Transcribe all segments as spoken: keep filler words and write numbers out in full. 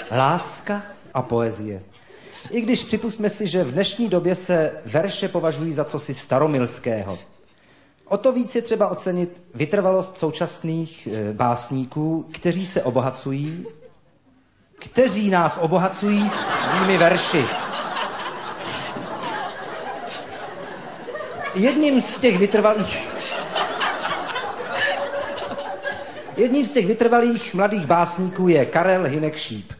Láska a poezie. I když připustme si, že v dnešní době se verše považují za cosi staromilského. O to víc je třeba ocenit vytrvalost současných e, básníků, kteří se obohacují, kteří nás obohacují svými verši. Jedním z těch vytrvalých Jedním z těch vytrvalých mladých básníků je Karel Hynek-Šíp.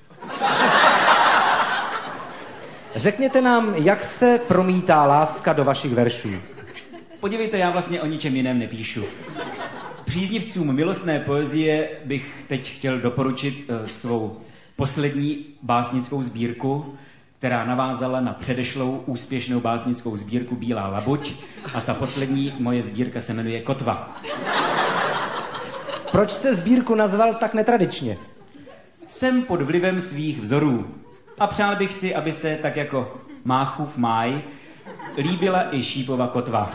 Řekněte nám, jak se promítá láska do vašich veršů. Podívejte, já vlastně o ničem jiném nepíšu. Příznivcům milostné poezie bych teď chtěl doporučit uh, svou poslední básnickou sbírku, která navázala na předešlou úspěšnou básnickou sbírku Bílá labuť, a ta poslední moje sbírka se jmenuje Kotva. Proč jste sbírku nazval tak netradičně? Jsem pod vlivem svých vzorů a přál bych si, aby se tak jako Máchův máj líbila i Šípova Kotva.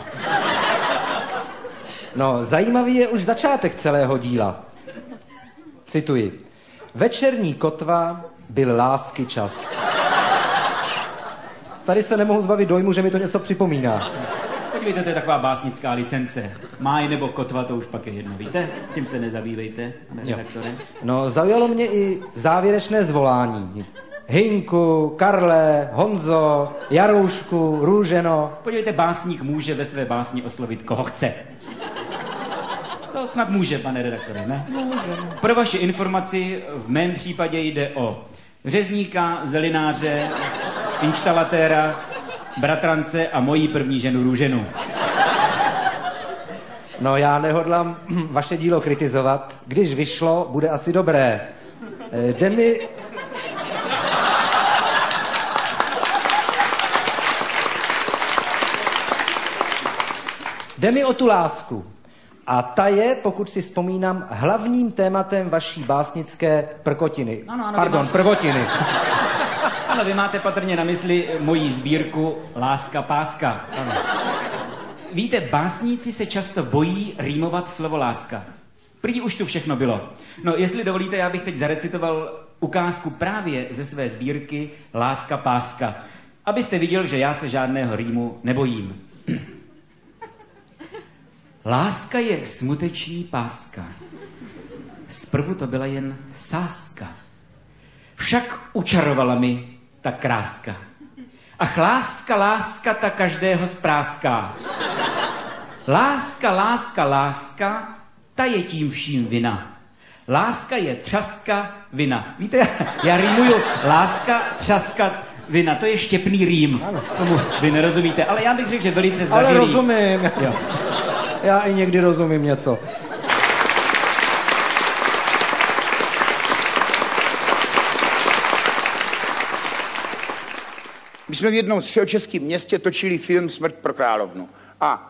No, zajímavý je už začátek celého díla. Cituji. Večerní kotva byl lásky čas. Tady se nemohu zbavit dojmu, že mi to něco připomíná. Podívejte, to je taková básnická licence. Máj nebo kotva, to už pak je jedno, víte? Tím se nezabývejte, pane redaktore. No, zaujalo mě i závěrečné zvolání. Hynku, Karle, Honzo, Jaroušku, Růženo. Podívejte, básník může ve své básni oslovit koho chce. To snad může, pane redaktore, ne? Může. Pro vaši informaci, v mém případě jde o řezníka, zelináře, inštalatéra, bratrance a moji první ženu Růženu. No, já nehodlám vaše dílo kritizovat. Když vyšlo, bude asi dobré. Jde mi... Jde mi o tu lásku. A ta je, pokud si vzpomínám, hlavním tématem vaší básnické prkotiny. Ano, ano, Pardon, máte... prvotiny. Ale vy máte patrně na mysli moji sbírku Láska páska. Ano. Víte, básníci se často bojí rýmovat slovo láska. Prý už tu všechno bylo. No, jestli dovolíte, já bych teď zarecitoval ukázku právě ze své sbírky Láska páska. Abyste viděl, že já se žádného rýmu nebojím. Láska je smuteční páska. Zprvu to byla jen sázka. Však učarovala mi ta kráska. Ach, láska, láska, ta každého spráská. Láska, láska, láska, ta je tím vším vina. Láska je třaska, vina. Víte, já rýmuju láska, třaska, vina. To je štěpný rým. Ano. Tomu vy nerozumíte, ale já bych řekl, že velice zdařilý. Ale rozumím. Jo. Já i někdy rozumím něco. My jsme v jednom středočeském městě točili film Smrt pro královnu. A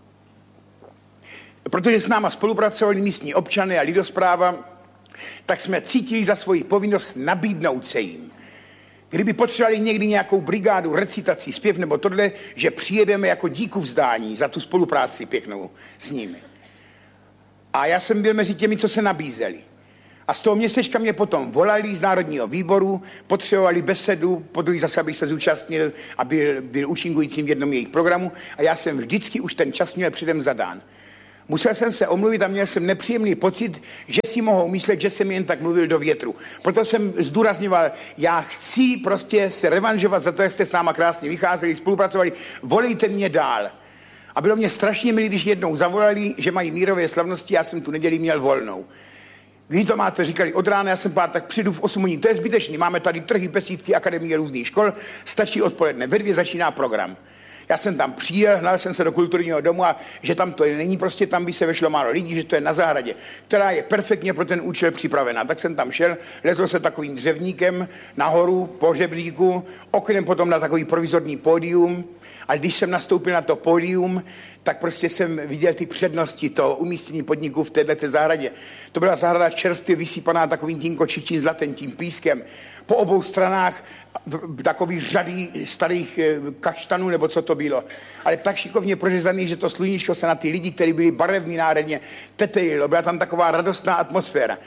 protože s náma spolupracovali místní občané a lidospráva, tak jsme cítili za svoji povinnost nabídnout se jim. Kdyby potřebovali někdy nějakou brigádu, recitací, zpěv nebo tohle, že přijedeme jako díku vzdání za tu spolupráci pěknou s nimi. A já jsem byl mezi těmi, co se nabízeli. A z toho městečka mě potom volali z Národního výboru, potřebovali besedu, po druhý zase, abych se zúčastnil a byl, byl účinkujícím v jednom jejich programu. A já jsem vždycky už ten čas měl předem zadán. Musel jsem se omluvit a měl jsem nepříjemný pocit, že si mohou myslet, že jsem jen tak mluvil do větru. Proto jsem zdůrazňoval, já chci prostě se revanžovat za to, jak jste s náma krásně vycházeli, spolupracovali, volejte mě dál. A bylo mě strašně milé, když jednou zavolali, že mají mírové slavnosti, já jsem tu neděli měl volnou. Kdy to máte, říkali od rána, já jsem pár, tak přijdu v osm hodin, to je zbytečný, máme tady trhy, besídky, akademie různých škol, stačí odpoledne, ve dvě začíná program. Já jsem tam přijel, hnal jsem se do kulturního domu a že tam to není, prostě tam by se vešlo málo lidí, že to je na zahradě, která je perfektně pro ten účel připravená. Tak jsem tam šel, lezl se takovým dřevníkem nahoru po žebříku, oknem potom na takový provizorní pódium. A když jsem nastoupil na to pódium, tak prostě jsem viděl ty přednosti toho umístění podniku v této zahradě. To byla zahrada čerstvě vysypaná takovým tím kočičím zlatým tím pískem. Po obou stranách takový řady starých kaštanů, nebo co to bylo. Ale tak šikovně prořezaný, že to sluníčko se na ty lidi, kteří byli barevní národně, tetejilo. Byla tam taková radostná atmosféra.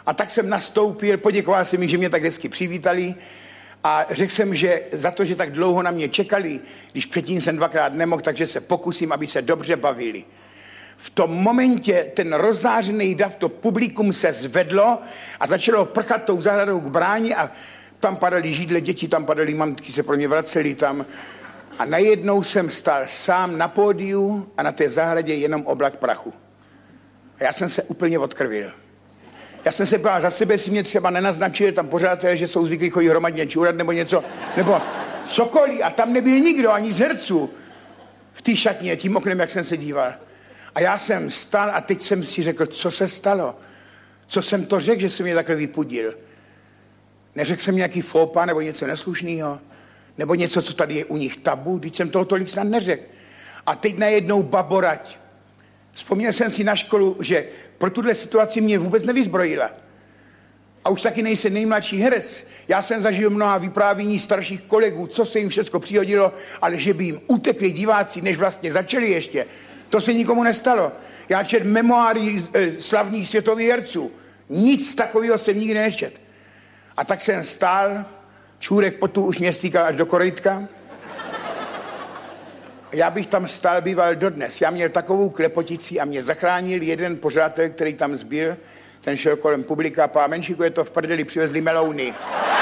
A tak jsem nastoupil, poděkoval jsem jim, že mě tak hezky přivítali a řekl jsem, že za to, že tak dlouho na mě čekali, když předtím jsem dvakrát nemohl, takže se pokusím, aby se dobře bavili. V tom momentě ten rozzářený dav, to publikum se zvedlo a začalo prchat tou zahradou k bráně a tam padaly židle, děti tam padaly, mamky se pro mě vracely tam. A najednou jsem stál sám na pódiu a na té zahradě jenom oblak prachu. A já jsem se úplně odkrvil. Já jsem se bál za sebe, si mě třeba nenaznačil tam pořád, že jsou zvyklí chodit hromadně čůrat nebo něco, nebo cokoliv. A tam nebyl nikdo, ani z herců v té šatně, tím oknem, jak jsem se díval. A já jsem stál a teď jsem si řekl, co se stalo? Co jsem to řekl, že jsem mě takhle vypudil? Neřekl jsem nějaký fópa nebo něco neslušného? Nebo něco, co tady je u nich tabu? Teď jsem toho tolik snad neřekl. A teď najednou baborať. Vzpomněl jsem si na školu, že pro tuhle situaci mě vůbec nevyzbrojila. A už taky nejsem nejmladší herec. Já jsem zažil mnoha vyprávění starších kolegů, co se jim všechno přihodilo, ale že by jim utekli diváci, než vlastně začali ještě. To se nikomu nestalo. Já četl memoáry e, slavných světových herců. Nic takového jsem nikdy nečetl. A tak jsem stál, čůrek potu už mě stýkal až do korejtka. Já bych tam stál býval dodnes. Já měl takovou klepotici a mě zachránil jeden pořadatel, který tam zbyl. Ten šel kolem publika, pá Menšíku, je to v prdeli, přivezli melouny.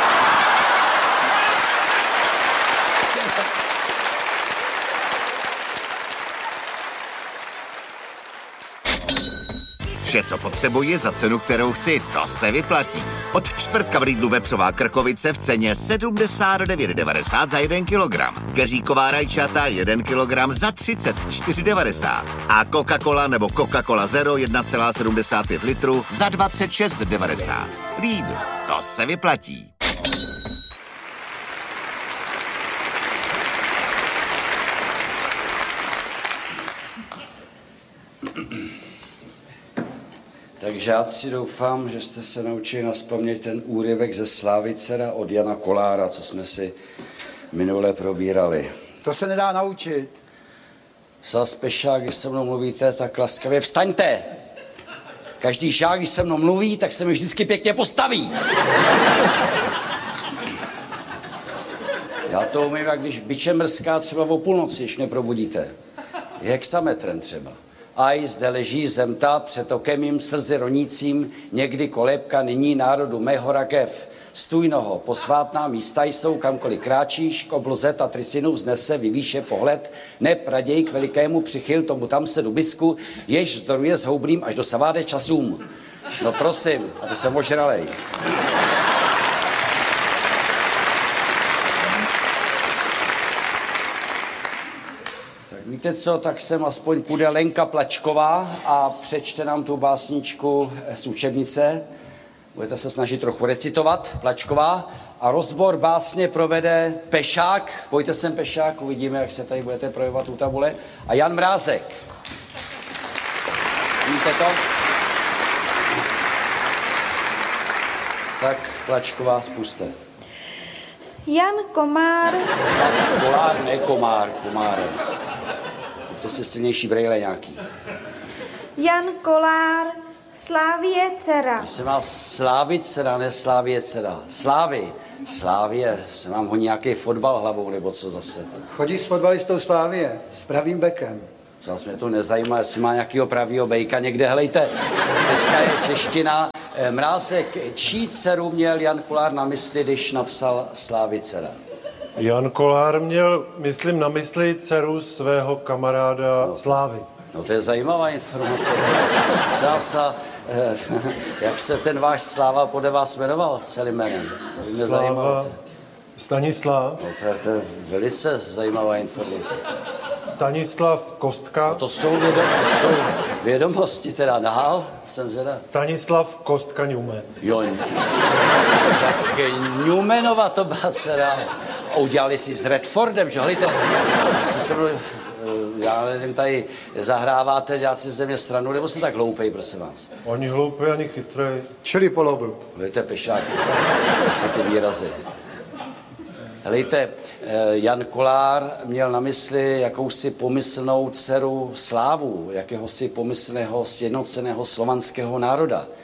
Vše, co potřebuji za cenu, kterou chci, to se vyplatí. Od čtvrtka v Lidlu vepřová krkovice v ceně sedmdesát devět devadesát za jeden kilogram. Keříková rajčata jeden kilogram za třicet čtyři devadesát. A Coca-Cola nebo Coca-Cola Zero jedna celá sedmdesát pět litru za dvacet šest devadesát. Lidl, to se vyplatí. Tak žáci, doufám, že jste se naučili nazpaměť ten úryvek ze Slávicera od Jana Kolára, co jsme si minule probírali. To se nedá naučit. Zas pešák, když se mnou mluvíte, tak laskavě vstaňte. Každý žák, když se mnou mluví, tak se mi vždycky pěkně postaví. Já to umím, jak když biče mrská třeba o půlnoci, když mě probudíte. Hexametrem třeba. Aj zde leží zemta před okem jim slzy ronícím, někdy kolébka nyní národu mého rakev. Stůjnoho, posvátná místa jsou, kamkoliv kráčíš, k obloze Tatrysinu vznese vyvýše pohled, neb raději k velikému přichyl tomu tam se dubisku, jež vzdoruje s houblým až do saváde časům. No prosím, a to jsem ožralej. Víte co, tak sem aspoň půjde Lenka Plačková a přečte nám tu básničku z učebnice. Budete se snažit trochu recitovat, Plačková. A rozbor básně provede Pešák. Pojďte sem, Pešák, uvidíme, jak se tady budete projevovat u tabule. A Jan Mrázek. Víte to? Tak Plačková, spuste. Jan Komár. Kolár, ne komár, komáre. To se silnější brejle nějaký. Jan Kolár, Slávie dcera. Prosím vás, Slávy dcera, ne Slávie dcera. Slávy. Slávie, se nám honí nějaký fotbal hlavou, nebo co zase. Chodí s fotbalistou Slávie, s pravým bekem. Zase mě to nezajímá, jestli má nějakýho pravýho bejka někde, helejte. Teďka je čeština. Mrázek, čí dceru měl Jan Kolár na mysli, když napsal Slávy dcera? Jan Kolár měl, myslím, na mysli dceru svého kamaráda no. Slávy. No to je zajímavá informace. Sása, eh, jak se ten váš Sláva podle vás jmenoval celým jménem? Sláva Stanislav. No to, je, to je velice zajímavá informace. Stanislav Kostka. No to, jsou vědom, to jsou vědomosti, teda dál, jsem zvědav. Stanislav Kostka Newman. Jo, tak Newmanova to byla dcera. Udělali si s Redfordem, že hlejte, si se mnou, já nevím, tady zahráváte, dělat si ze mě stranu, nebo jsem tak hloupej, prosím vás? Ani hloupej, ani chytrej. Čili polobl. Hlejte, Pešák, to jsou ty výrazy. Hlejte, Jan Kolár měl na mysli jakousi pomyslnou dceru Slávu, jakéhosi pomyslného sjednoceného slovanského národa.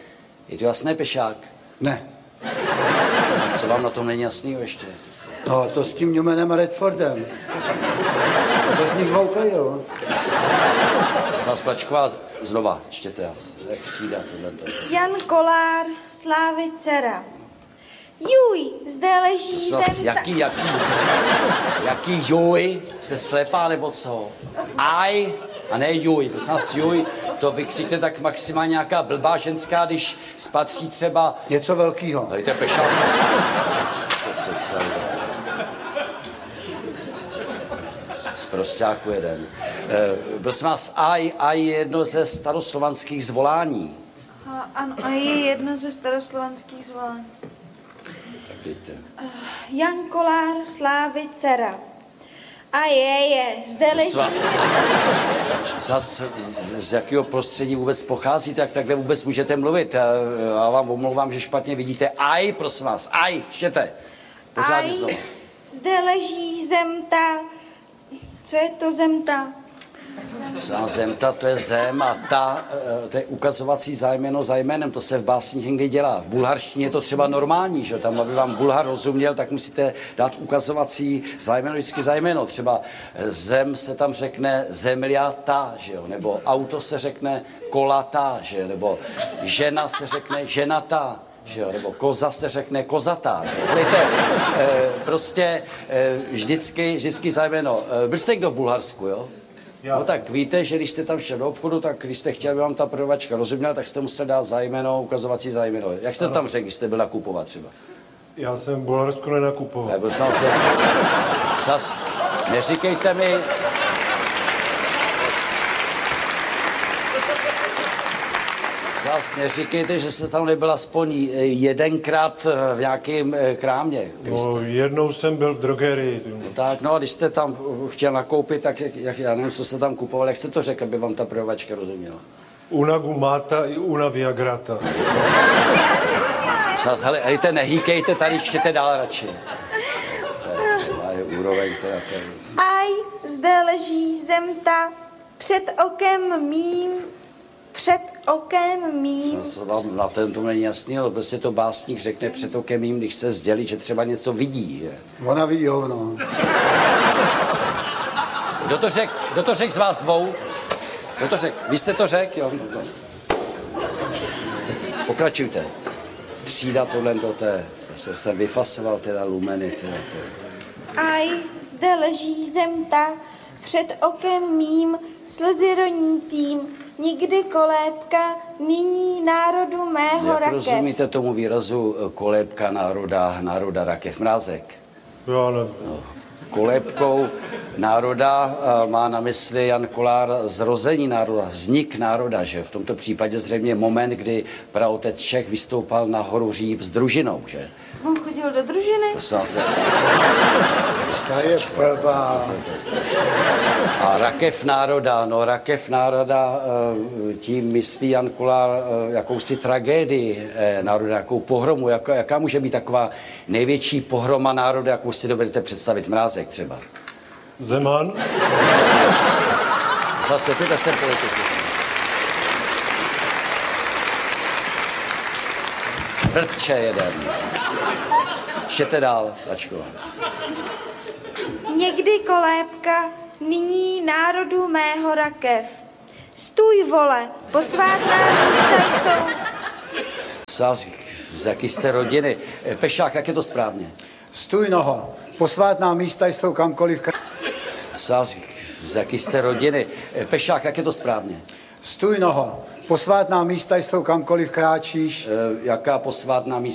Je to jasné, Pešák? Ne. Co vám na tom není jasný ještě? No, to s tím Newmanem a Redfordem. To z nich voukajil. Sás Plačková znova, čtěte já, jak střídá tohle. Jan Kolár, Slávy dcera. Juj, zde leží Sás, zem... jaký, jaký, jaký juj? Jste slepá nebo co? Aj, a ne juj, prosím vás, juj, to vykřikne tak maximálně nějaká blbá ženská, když spatří třeba... Něco velkýho. Dejte Pešák. Z prostáku jeden. E, prosím vás, aj, aj je jedno ze staroslovanských zvolání. A, ano, a je jedno ze staroslovanských zvolání. Tak víte. Uh, Jan Kolár, Slávy dcera. A je, je, zde leží... Zas, z jakého prostředí vůbec pocházíte, jak takhle vůbec můžete mluvit? Já, já vám omlouvám, že špatně vidíte. Aj, prosím vás, aj, štěte. Pořádně Aj, znovu. zde leží zemta. Co je to zemta? Za zemta, to je zem a ta, to je ukazovací zájmeno za jménem, to se v básních někdy dělá. V bulharštině je to třeba normální, že tam, aby vám Bulhar rozuměl, tak musíte dát ukazovací zájmeno vždycky za jméno. Třeba zem se tam řekne zemljata, že jo, nebo auto se řekne kolata, že jo, nebo žena se řekne ženata, že jo, nebo koza se řekne kozatá. Víte, e, prostě e, vždycky, vždycky zájmeno. E, byl jste někdo v Bulharsku, jo? Já. No tak víte, že když jste tam šel do obchodu, tak když jste chtěli, aby vám ta prodavačka rozuměla, tak jste musel dát zájmeno, ukazovací zájmeno. Jak jste tam řekl, když jste byl nakupovat třeba? Já jsem v Bulharsku nenakupoval. Nebyl jsem zde. Zas, neříkejte mi... Zas neříkejte, že jste tam nebyl aspoň jedenkrát v nějakém krámě. No, jednou jsem byl v drogerii. No tak, no a když jste tam chtěl nakoupit, tak jak, já nevím, co jste tam kupoval, jak jste to řekl, aby vám ta prodavačka rozuměla? Una gumata i una viagrata. Zas, hele, hejte, nehýkejte, tady čtěte dál radši. To je úroveň, teda to je... Aj, zde leží zemta. Před okem mým. Před okem mým. Co vám na ten to není jasný, ale prostě to básník řekne před okem mým, když se sdělí, že třeba něco vidí. Je. Ona vidí hovno. Kdo to řekl? Kdo to řekl z vás dvou? Kdo to řekl? Vy jste to řekl? Jo. Pokračujte. Třída tohle, to je, já jsem vyfasoval teda lumeny. Teda, teda. Aj, zde leží zemta. Před okem mým slzy ronícím. Nikdy kolébka, nyní národu mého Jak rakev. rozumíte tomu výrazu kolébka národa, národa rakev? Mrázek? Já nevím. No, kolébkou národa má na mysli Jan Kolár zrození národa, vznik národa, že v tomto případě zřejmě moment, kdy praotec Čech vystoupal na horu Říp s družinou, že? On chodil do družiny? Ta je blbá. A rakev národa, no rakev národa, tím myslí Jan Kolár jakousi tragédii národa, jakou pohromu, jaká, jaká může být taková největší pohroma národa, jakou si dovedete představit, Mrázek třeba. Zeman? Zastupujte se politiku. Blbče jeden. Čtěte dál, Lačková. Někdy kolébka, nyní národu mého rakev. Stůj, vole, posvátná místa jsou. Sás, z jaký jste rodiny? Pešák, jak je to správně? Stůj, noho. Posvátná místa jsou kamkoliv. Sás, z jaký jste rodiny? Pešák, jak je to správně? Stůj, noho. Posvátná místa jsou kamkoliv kráčíš. E, jaká posvátná místa?